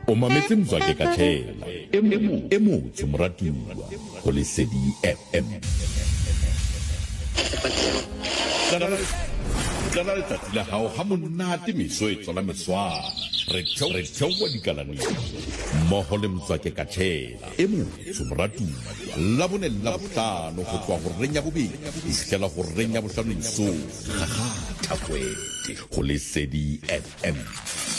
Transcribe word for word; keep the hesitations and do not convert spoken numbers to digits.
o mametse Mzwake Kathela e motho moratuwa go Lesedi F M. Kana letsatsi la hao ha monate meso e tswala meswana re theowa dikalaneng mmogo le Mzwake Kathela e motho moratuwa la bone la bohlano go tswa go reng ya bobedi e fitlhela go reng ya bohlano isong ga ga Thapwete go Lesedi F M.